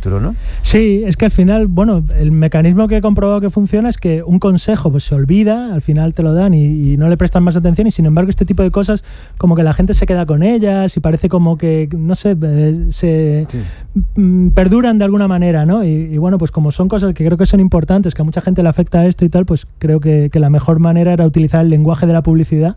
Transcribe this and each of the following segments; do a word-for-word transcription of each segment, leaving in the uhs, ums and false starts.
título, ¿no? Sí, es que al final, bueno, el mecanismo que he comprobado que funciona es que un consejo pues se olvida, al final te lo dan y, y no le prestan más atención, y sin embargo este tipo de cosas como que la gente se queda con ellas y parece como que, no sé, eh, se sí. m, perduran de alguna manera, ¿no? Y, y bueno, pues como son cosas que creo que son importantes, que a mucha gente le afecta a esto y tal, pues creo que, que la mejor manera era utilizar el lenguaje de la publicidad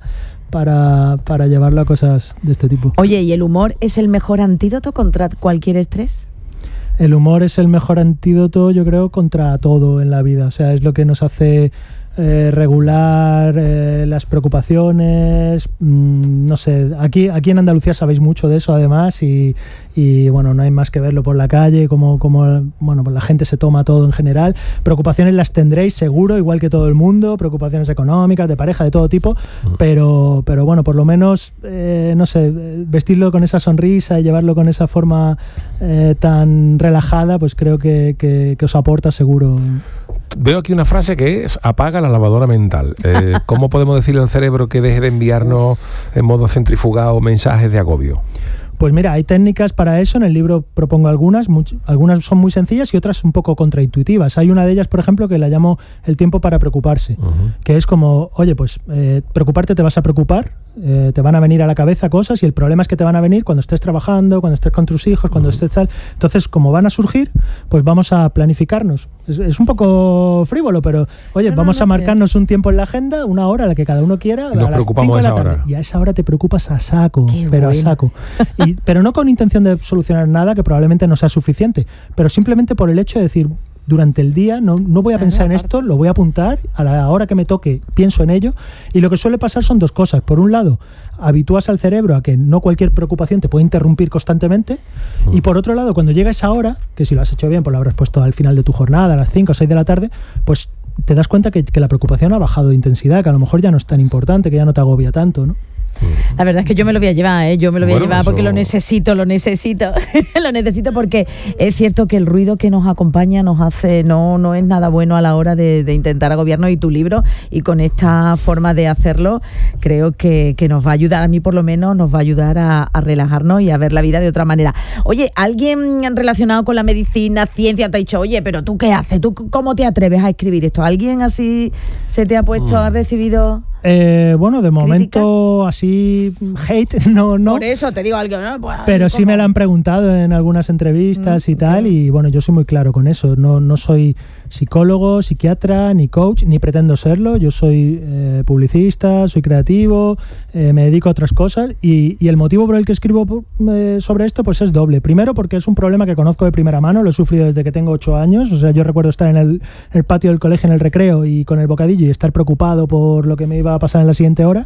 para, para llevarlo a cosas de este tipo. Oye, ¿y el humor es el mejor antídoto contra cualquier estrés? El humor es el mejor antídoto, yo creo, contra todo en la vida. O sea, es lo que nos hace eh, regular eh, las preocupaciones. Mmm, no sé, aquí, aquí en Andalucía sabéis mucho de eso, además, y, y bueno, no hay más que verlo por la calle, como, como bueno, pues la gente se toma todo en general. Preocupaciones las tendréis seguro, igual que todo el mundo, preocupaciones económicas, de pareja, de todo tipo, uh-huh. pero, pero bueno, por lo menos, eh, no sé, vestirlo con esa sonrisa y llevarlo con esa forma eh, tan relajada, pues creo que, que, que os aporta seguro. Veo aquí una frase que es: apaga la lavadora mental. Eh, ¿Cómo podemos decirle al cerebro que deje de enviarnos en modo centrifugado mensajes de agobio? Pues mira, hay técnicas para eso, en el libro propongo algunas, much- algunas son muy sencillas y otras un poco contraintuitivas. Hay una de ellas, por ejemplo, que la llamo el tiempo para preocuparse, uh-huh. que es como, oye, pues eh, preocuparte te vas a preocupar, eh, te van a venir a la cabeza cosas y el problema es que te van a venir cuando estés trabajando, cuando estés con tus hijos, cuando uh-huh. estés tal. Entonces, como van a surgir, pues vamos a planificarnos. Es, es un poco frívolo, pero oye, no, vamos no, no, a marcarnos un tiempo en la agenda, una hora, la que cada uno quiera, y a nos las cinco de la tarde. Hora. Y a esa hora te preocupas a saco, Qué pero bueno. a saco. Y, pero no con intención de solucionar nada, que probablemente no sea suficiente, pero simplemente por el hecho de decir, durante el día no, no voy a pensar en esto, lo voy a apuntar, a la hora que me toque pienso en ello, y lo que suele pasar son dos cosas. Por un lado, habitúas al cerebro a que no cualquier preocupación te puede interrumpir constantemente, y por otro lado, cuando llega esa hora, que si lo has hecho bien, pues lo habrás puesto al final de tu jornada, a las cinco o seis de la tarde, pues te das cuenta que, que la preocupación ha bajado de intensidad, que a lo mejor ya no es tan importante, que ya no te agobia tanto, ¿no? La verdad es que yo me lo voy a llevar, ¿eh? Yo me lo voy bueno, a llevar porque eso... lo necesito, lo necesito, lo necesito porque es cierto que el ruido que nos acompaña nos hace, no, no es nada bueno a la hora de, de intentar agobiarnos, y tu libro, y con esta forma de hacerlo, creo que, que nos va a ayudar, a mí por lo menos, nos va a ayudar a, a relajarnos y a ver la vida de otra manera. Oye, ¿alguien relacionado con la medicina, ciencia, te ha dicho, oye, pero tú qué haces? ¿Tú cómo te atreves a escribir esto? ¿Alguien así se te ha puesto, mm. ha recibido...? Eh, bueno, de ¿críticas? Momento así hate, no, no. Por eso te digo algo, ¿no? Pues, pero sí me lo han preguntado en algunas entrevistas mm, y tal, okay. Y bueno, yo soy muy claro con eso. No, no soy psicólogo, psiquiatra, ni coach, ni pretendo serlo. Yo soy eh, publicista, soy creativo, eh, me dedico a otras cosas, y, y el motivo por el que escribo eh, sobre esto pues es doble. Primero, porque es un problema que conozco de primera mano, lo he sufrido desde que tengo ocho años. O sea, yo recuerdo estar en el, en el patio del colegio en el recreo y con el bocadillo y estar preocupado por lo que me iba a pasar en la siguiente hora.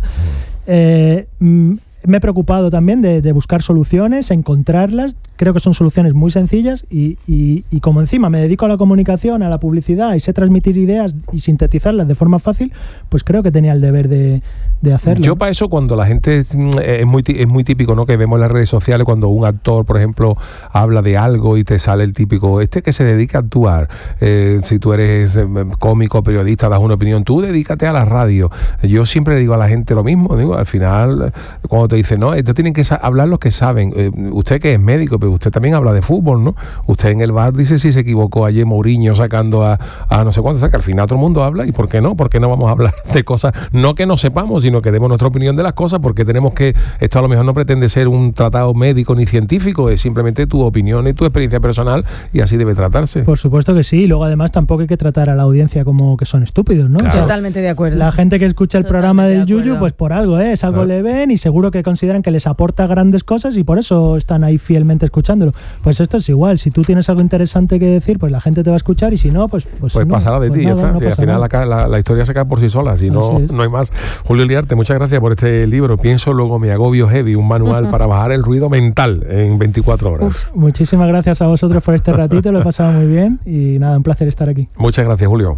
Eh, mm, me he preocupado también de, de buscar soluciones, encontrarlas. Creo que son soluciones muy sencillas y, y, y como encima me dedico a la comunicación, a la publicidad, y sé transmitir ideas y sintetizarlas de forma fácil, pues creo que tenía el deber de, de hacerlo. Yo para eso, cuando la gente es muy, es muy típico, ¿no?, que vemos en las redes sociales cuando un actor, por ejemplo, habla de algo y te sale el típico, este que se dedica a actuar, eh, si tú eres cómico, periodista, das una opinión, tú dedícate a la radio. Yo siempre le digo a la gente lo mismo, digo, al final, cuando te dicen, no, esto tienen que hablar los que saben, eh, usted que es médico, pero usted también habla de fútbol, ¿no? Usted en el bar dice si se equivocó ayer Mourinho sacando a, a no sé cuánto, o sea, que al final todo el mundo habla, ¿y por qué no? ¿Por qué no vamos a hablar de cosas, no que no sepamos, sino que demos nuestra opinión de las cosas? Porque tenemos que, esto a lo mejor no pretende ser un tratado médico ni científico, es simplemente tu opinión y tu experiencia personal, y así debe tratarse. Por supuesto que sí, y luego además tampoco hay que tratar a la audiencia como que son estúpidos, ¿no? Claro. O sea, totalmente de acuerdo. La gente que escucha el Totalmente programa del Yuyu, pues por algo es, algo claro. le ven y seguro que consideran que les aporta grandes cosas y por eso están ahí fielmente escuchándolo. Pues esto es igual, si tú tienes algo interesante que decir, pues la gente te va a escuchar, y si no, pues pues, pues no, pasará de pues ti, nada, ya está. No sí, al final la, la, la historia se cae por sí sola, si no, no hay más. Julio Liarte, muchas gracias por este libro. Pienso luego mi agobio heavy, un manual para bajar el ruido mental en veinticuatro horas. Uf, muchísimas gracias a vosotros por este ratito, lo he pasado muy bien y nada, un placer estar aquí. Muchas gracias, Julio.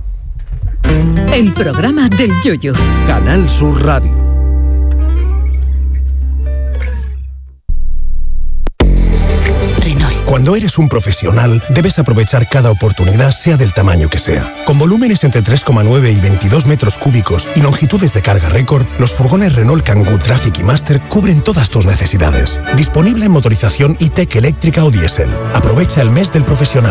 El programa del Yuyu. Canal Sur Radio. Cuando eres un profesional, debes aprovechar cada oportunidad, sea del tamaño que sea. Con volúmenes entre tres coma nueve y veintidós metros cúbicos y longitudes de carga récord, los furgones Renault Kangoo Traffic y Master cubren todas tus necesidades. Disponible en motorización E-Tech eléctrica o diésel. Aprovecha el mes del profesional.